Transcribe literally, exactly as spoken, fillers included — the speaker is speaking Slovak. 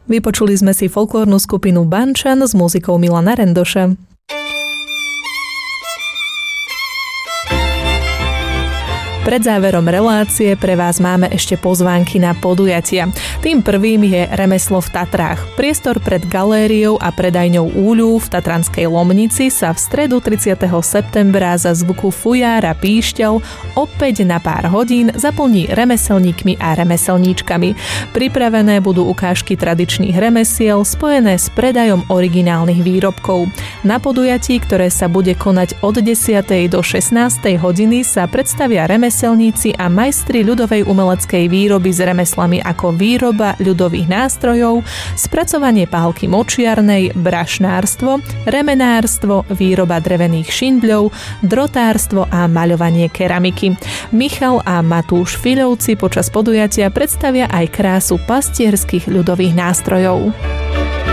Vypočuli sme si folklórnu skupinu Bančan s muzikou Milana Rendoša. Pred záverom relácie pre vás máme ešte pozvánky na podujatia. Tým prvým je Remeslo v Tatrách. Priestor pred galériou a predajňou Úľu v Tatranskej Lomnici sa v stredu tridsiateho septembra za zvuku fujára píšťal opäť na pár hodín zaplní remeselníkmi a remeselníčkami. Pripravené budú ukážky tradičných remesiel spojené s predajom originálnych výrobkov. Na podujatí, ktoré sa bude konať od desiatej do šestnástej hodiny, sa predstavia remeselníci remeselníci a majstri ľudovej umeleckej výroby s remeslami ako výroba ľudových nástrojov, spracovanie pálky močiarnej, brašnárstvo, remenárstvo, výroba drevených šindľov, drotárstvo a maľovanie keramiky. Michal a Matúš Fiľovci počas podujatia predstavia aj krásu pastierských ľudových nástrojov.